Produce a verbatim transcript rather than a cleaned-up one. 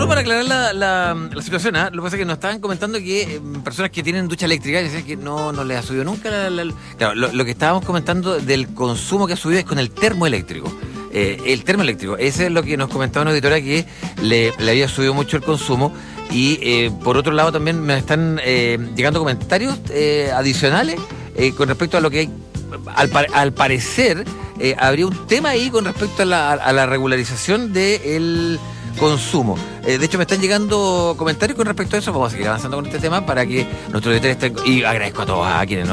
para aclarar la, la, la situación, ¿eh? Lo que pasa es que nos estaban comentando que eh, personas que tienen ducha eléctrica dicen que no, no les ha subido nunca la, la, la... Claro, lo, lo que estábamos comentando del consumo que ha subido es con el termoeléctrico. Eh, el termoeléctrico, ese es lo que nos comentaba una auditora, que le, le había subido mucho el consumo. Y eh, por otro lado también me están eh, llegando comentarios eh, adicionales eh, con respecto a lo que hay. Al, al parecer eh, habría un tema ahí con respecto a la, a la regularización del consumo. Eh, de hecho me están llegando comentarios con respecto a eso. Vamos a seguir avanzando con este tema para que nuestros auditores estén... Y agradezco a todos a quienes nos